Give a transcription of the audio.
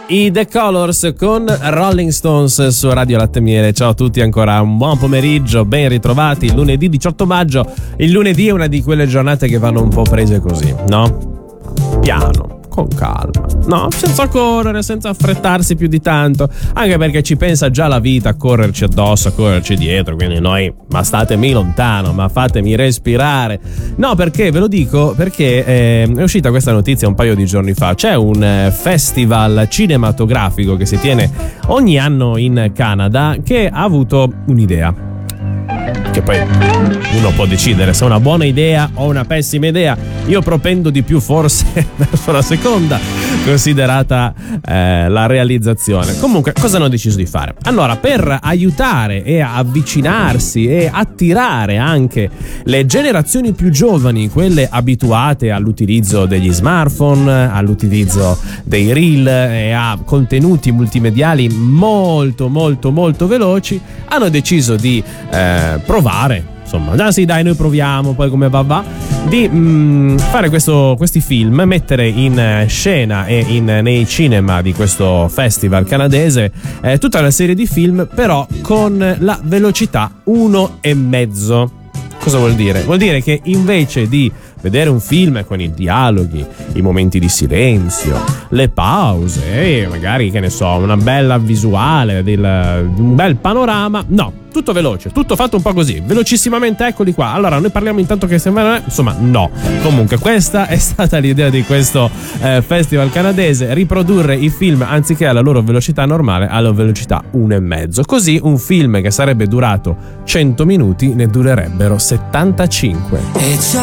I The Colors con Rolling Stones su Radio Latte Miele. Ciao a tutti, ancora un buon pomeriggio, ben ritrovati. Lunedì 18 maggio. Il lunedì è una di quelle giornate che vanno un po' prese così, no? Piano, con calma, no? Senza correre, senza affrettarsi più di tanto, anche perché ci pensa già la vita a correrci addosso, a correrci dietro, quindi noi, ma statemi lontano, ma fatemi respirare. No, perché ve lo dico? Perché è uscita questa notizia un paio di giorni fa. C'è un festival cinematografico che si tiene ogni anno in Canada che ha avuto un'idea, che poi uno può decidere se è una buona idea o una pessima idea. Io propendo di più forse verso la seconda, considerata la realizzazione. Comunque, cosa hanno deciso di fare? Allora, per aiutare e avvicinarsi e attirare anche le generazioni più giovani, quelle abituate all'utilizzo degli smartphone, all'utilizzo dei reel e a contenuti multimediali molto veloci, hanno deciso di provare. Insomma, sì, dai, noi proviamo, poi come va, di fare questi film, mettere in scena e nei cinema di questo festival canadese tutta una serie di film, però con la velocità 1,5. Cosa vuol dire? Vuol dire che invece di vedere un film con i dialoghi, i momenti di silenzio, le pause e magari, che ne so, una bella visuale, un bel panorama, no, tutto veloce, tutto fatto un po' così, velocissimamente, eccoli qua. Allora, noi parliamo intanto che sembra, insomma, no. Comunque, questa è stata l'idea di questo festival canadese: riprodurre i film, anziché alla loro velocità normale, alla velocità 1,5. Così un film che sarebbe durato 100 minuti ne durerebbero 75.